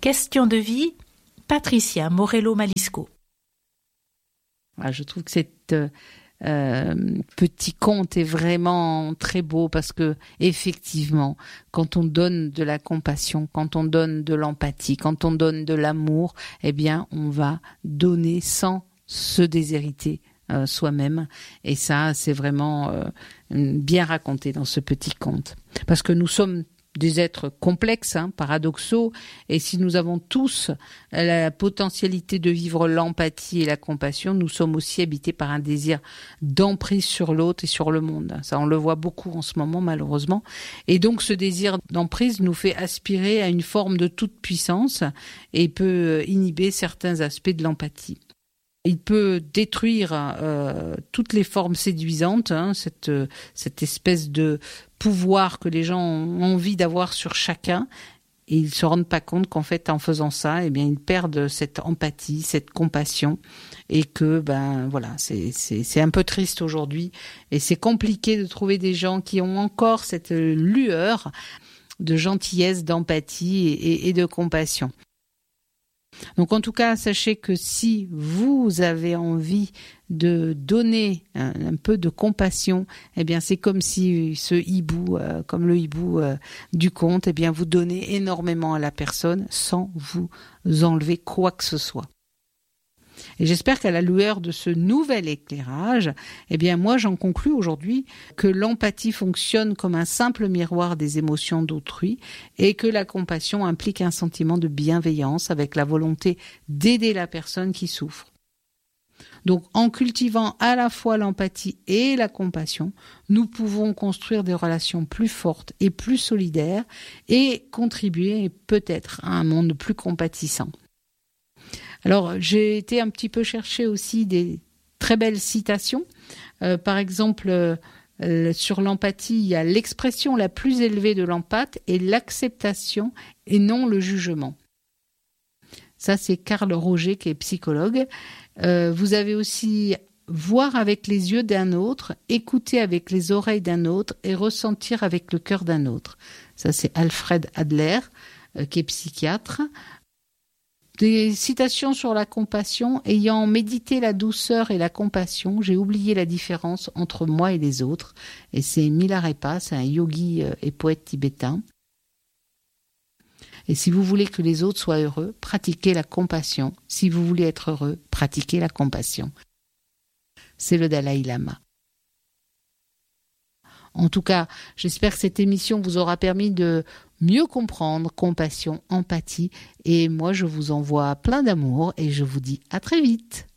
Question de vie, Patricia Morello-Malisco. Je trouve que cet petit conte est vraiment très beau parce que effectivement, quand on donne de la compassion, quand on donne de l'empathie, quand on donne de l'amour, eh bien, on va donner sans se déshériter soi-même. Et ça, c'est vraiment bien raconté dans ce petit conte. Parce que nous sommes des êtres complexes, paradoxaux, et si nous avons tous la potentialité de vivre l'empathie et la compassion, nous sommes aussi habités par un désir d'emprise sur l'autre et sur le monde. Ça, on le voit beaucoup en ce moment, malheureusement. Et donc, ce désir d'emprise nous fait aspirer à une forme de toute puissance et peut inhiber certains aspects de l'empathie. Il peut détruire toutes les formes séduisantes, cette espèce de pouvoir que les gens ont envie d'avoir sur chacun, et ils se rendent pas compte qu'en fait, en faisant ça, eh bien, ils perdent cette empathie, cette compassion, et que, c'est un peu triste aujourd'hui, et c'est compliqué de trouver des gens qui ont encore cette lueur de gentillesse, d'empathie et de compassion. Donc en tout cas, sachez que si vous avez envie de donner un peu de compassion, eh bien c'est comme si ce hibou, comme le hibou du conte, eh bien vous donnez énormément à la personne sans vous enlever quoi que ce soit. Et j'espère qu'à la lueur de ce nouvel éclairage, eh bien moi j'en conclus aujourd'hui que l'empathie fonctionne comme un simple miroir des émotions d'autrui et que la compassion implique un sentiment de bienveillance avec la volonté d'aider la personne qui souffre. Donc en cultivant à la fois l'empathie et la compassion, nous pouvons construire des relations plus fortes et plus solidaires et contribuer peut-être à un monde plus compatissant. Alors, j'ai été un petit peu chercher aussi des très belles citations. Par exemple, sur l'empathie, il y a l'expression la plus élevée de l'empathe est l'acceptation et non le jugement. Ça, c'est Carl Roger qui est psychologue. Vous avez aussi voir avec les yeux d'un autre, écouter avec les oreilles d'un autre et ressentir avec le cœur d'un autre. Ça, c'est Alfred Adler, qui est psychiatre. Des citations sur la compassion. Ayant médité la douceur et la compassion, j'ai oublié la différence entre moi et les autres. Et c'est Milarepa, c'est un yogi et poète tibétain. Et si vous voulez que les autres soient heureux, pratiquez la compassion. Si vous voulez être heureux, pratiquez la compassion. C'est le Dalai Lama. En tout cas, j'espère que cette émission vous aura permis de mieux comprendre compassion, empathie. Et moi, je vous envoie plein d'amour et je vous dis à très vite.